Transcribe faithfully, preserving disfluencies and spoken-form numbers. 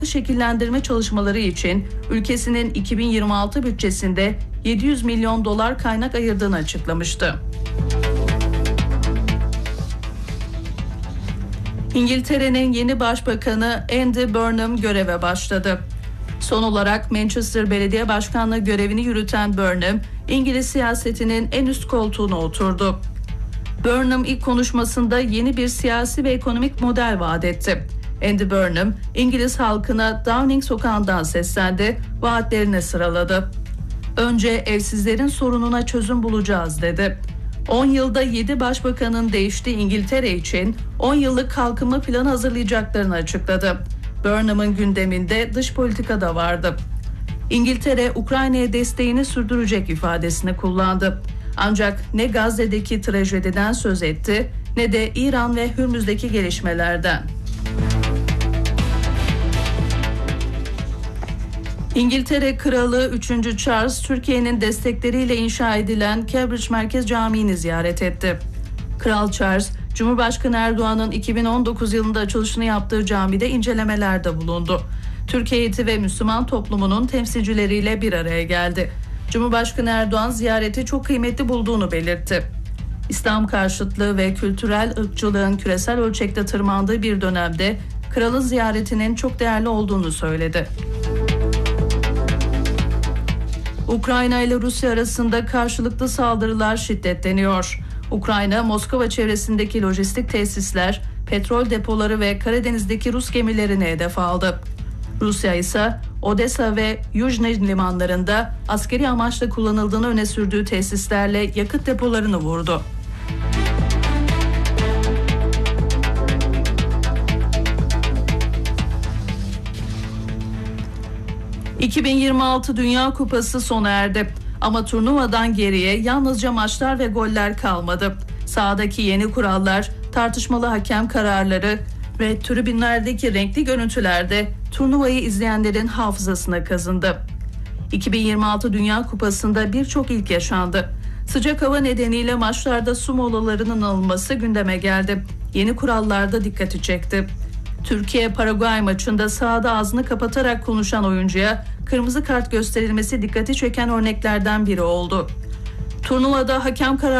şekillendirme çalışmaları için ülkesinin iki bin yirmi altı bütçesinde yedi yüz milyon dolar kaynak ayırdığını açıklamıştı. İngiltere'nin yeni başbakanı Andy Burnham göreve başladı. Son olarak Manchester Belediye Başkanlığı görevini yürüten Burnham, İngiliz siyasetinin en üst koltuğuna oturdu. Burnham ilk konuşmasında yeni bir siyasi ve ekonomik model vaat etti. Andy Burnham, İngiliz halkına Downing Sokağı'ndan seslendi, vaatlerini sıraladı. Önce evsizlerin sorununa çözüm bulacağız dedi. on yılda yedi başbakanın değiştiği İngiltere için on yıllık kalkınma planı hazırlayacaklarını açıkladı. Burnham'ın gündeminde dış politika da vardı. İngiltere, Ukrayna'ya desteğini sürdürecek ifadesini kullandı. Ancak ne Gazze'deki trajediden söz etti, ne de İran ve Hürmüz'deki gelişmelerden. İngiltere Kralı üçüncü Charles, Türkiye'nin destekleriyle inşa edilen Cambridge Merkez Camii'ni ziyaret etti. Kral Charles, Cumhurbaşkanı Erdoğan'ın iki bin on dokuz yılında açılışını yaptığı camide incelemelerde bulundu. Türk heyeti ve Müslüman toplumunun temsilcileriyle bir araya geldi. Cumhurbaşkanı Erdoğan ziyareti çok kıymetli bulduğunu belirtti. İslam karşıtlığı ve kültürel ırkçılığın küresel ölçekte tırmandığı bir dönemde kralın ziyaretinin çok değerli olduğunu söyledi. Ukrayna ile Rusya arasında karşılıklı saldırılar şiddetleniyor. Ukrayna, Moskova çevresindeki lojistik tesisler, petrol depoları ve Karadeniz'deki Rus gemilerini hedef aldı. Rusya ise Odessa ve Yuzhny limanlarında askeri amaçla kullanıldığını öne sürdüğü tesislerle yakıt depolarını vurdu. iki bin yirmi altı Dünya Kupası sona erdi. Ama turnuvadan geriye yalnızca maçlar ve goller kalmadı. Sahadaki yeni kurallar, tartışmalı hakem kararları ve tribünlerdeki renkli görüntülerde turnuvayı izleyenlerin hafızasına kazındı. iki bin yirmi altı Dünya Kupası'nda birçok ilk yaşandı. Sıcak hava nedeniyle maçlarda su molalarının alınması gündeme geldi. Yeni kurallarda dikkati çekti. Türkiye-Paraguay maçında sahada ağzını kapatarak konuşan oyuncuya kırmızı kart gösterilmesi dikkati çeken örneklerden biri oldu. Turnuvada hakem kararı